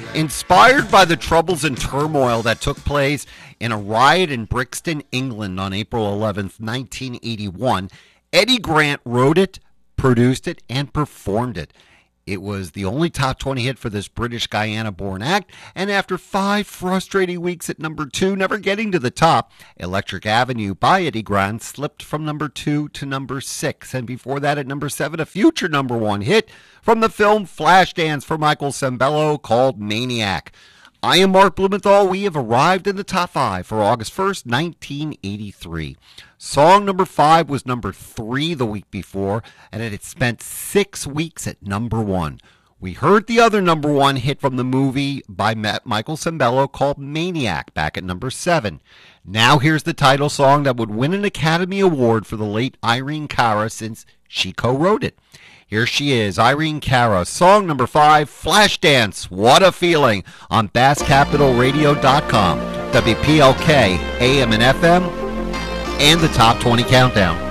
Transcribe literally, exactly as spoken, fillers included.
Inspired by the troubles and turmoil that took place in a riot in Brixton, England on April eleventh, nineteen eighty-one, Eddie Grant wrote it, produced it, and performed it. It was the only top twenty hit for this British Guyana-born act, and after five frustrating weeks at number two, never getting to the top, Electric Avenue by Eddie Grant slipped from number two to number six, and before that at number seven, a future number one hit from the film Flashdance for Michael Sembello called Maniac. I am Mark Blumenthal. We have arrived in the top five for August first, nineteen eighty-three. Song number five was number three the week before, and it had spent six weeks at number one. We heard the other number one hit from the movie by Michael Sembello called Maniac back at number seven. Now here's the title song that would win an Academy Award for the late Irene Cara since she co-wrote it. Here she is, Irene Cara, song number five, Flashdance, What a Feeling, on Bass Capital Radio dot com, W P L K, A M and F M, and the Top twenty Countdown.